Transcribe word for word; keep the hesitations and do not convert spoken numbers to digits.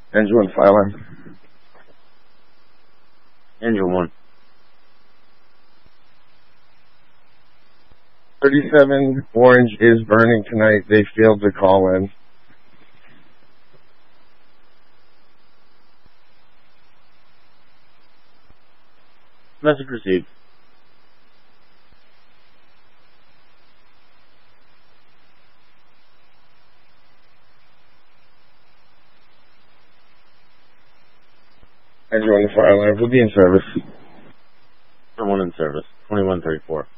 Engine one, fire line. Engine one. thirty-seven Orange is burning tonight. They failed to call in. Message received. Engine one, fire line. We'll be in service. One in service. twenty-one thirty-four.